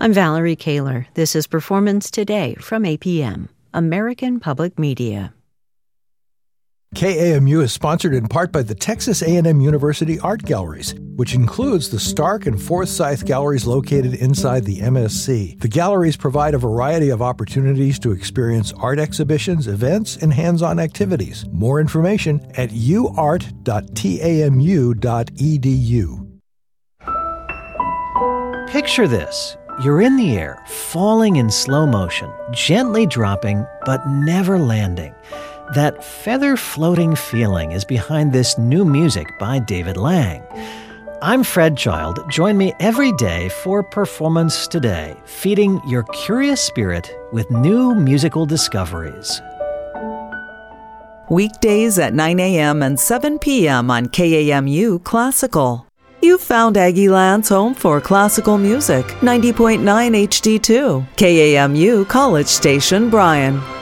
I'm Valerie Kaler. This is Performance Today from APM, American Public Media. KAMU is sponsored in part by the Texas A&M University Art Galleries, which includes the Stark and Forsyth Galleries located inside the MSC. The galleries provide a variety of opportunities to experience art exhibitions, events, and hands-on activities. More information at uart.tamu.edu. Picture this. You're in the air, falling in slow motion, gently dropping, but never landing. That feather-floating feeling is behind this new music by David Lang. I'm Fred Child. Join me every day for Performance Today, feeding your curious spirit with new musical discoveries. Weekdays at 9 a.m. and 7 p.m. on KAMU Classical. You've found Aggieland's home for classical music, 90.9 HD2, KAMU College Station, Bryan.